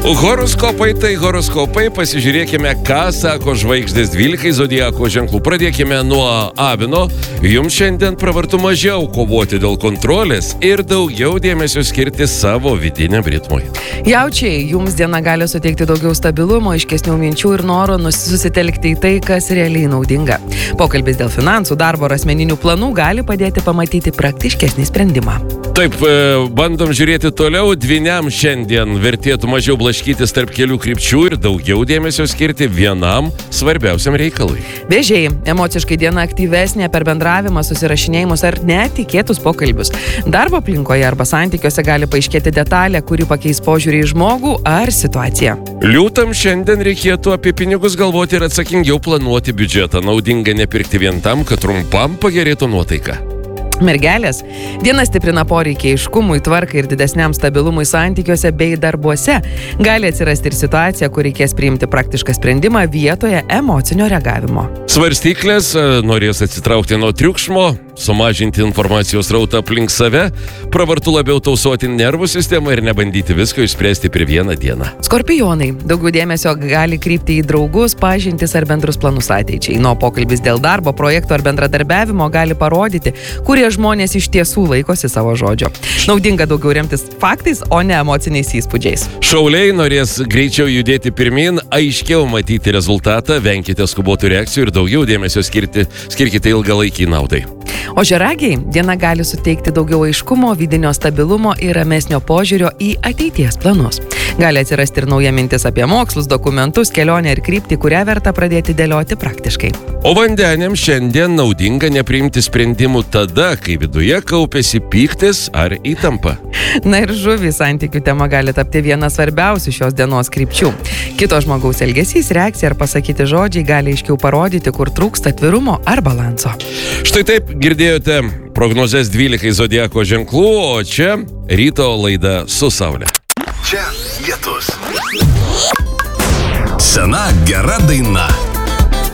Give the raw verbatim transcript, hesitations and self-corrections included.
Horoskopai tai horoskopai, pasižiūrėkime, ką sako žvaigždės dvylikai zodiako ženklų. Pradėkime nuo Avino. Jums šiandien pravartu mažiau kovoti dėl kontrolės ir daugiau dėmesio skirti savo vidiniam ritmui. Jaučiai, jums diena gali suteikti daugiau stabilumo, aiškesnių minčių ir noro susitelkti į tai, kas realiai naudinga. Pokalbis dėl finansų, darbo ar asmeninių planų gali padėti pamatyti praktiškesnį sprendimą. Taip, bandom žiūrėti toliau. Dvyniam šiandien vertėtų mažiau blaškytis tarp kelių krypčių ir daugiau dėmesio skirti vienam svarbiausiam reikalui. Vėžiai, emociškai diena aktyvesnė per bendravimą, susirašinėjimus ar netikėtus pokalbius. Darbo aplinkoje arba santykiuose gali paaiškėti detalė, kuri pakeis požiūrį į žmogų ar situaciją. Liūtam šiandien reikėtų apie pinigus galvoti ir atsakingiau planuoti biudžetą. Naudinga nepirkti vien tam, kad trumpam pagerėtų nuotaika. Mergelės, diena stiprina poreikį aiškumui, tvarkai ir didesniam stabilumui santykiuose bei darbuose. Gali atsirasti ir situacija, kur reikės priimti praktišką sprendimą vietoje emocinio reagavimo. Svarstyklės norės atsitraukti nuo triukšmo, sumažinti informacijos rautą aplink save, pravartu labiau tausoti nervų sistemą ir nebandyti visko išspręsti per vieną dieną. Skorpionai, daugiau dėmesio gali krypti į draugus, pažintis ar bendrus planus ateičiai. Nuo pokalbis dėl darbo, projekto ar bendradarbiavimo gali parodyti, kurie žmonės iš tiesų laikosi savo žodžio. Naudinga daugiau remtis faktais, o ne emociniais įspūdžiais. Šauliai norės greičiau judėti pirmin, aiškiau matyti rezultatą, venkite skubotų reakcijų ir daugiau dėmesio skirti, skirkite ilgalaikiai naudai. Ožiaragiai, diena gali suteikti daugiau aiškumo, vidinio stabilumo ir ramesnio požiūrio į ateities planus. Gali atsirasti ir nauja mintis apie mokslus, dokumentus, kelionę ir kryptį, kurią verta pradėti dėlioti praktiškai. O vandeniam šiandien naudinga nepriimti sprendimų tada, kai viduje kaupiasi pyktis ar įtampa. Na ir žuvys, santykių tema gali tapti viena svarbiausių šios dienos krypčių. Kito žmogaus elgesys, reakcija ar pasakyti žodžiai gali aiškiau parodyti, kur trūksta atvirumo ar balanso. Štai taip girdėjote prognozes dvylikai zodiako ženklų, o čia ryto laida su Saule. Čia lietus. Sena gera daina.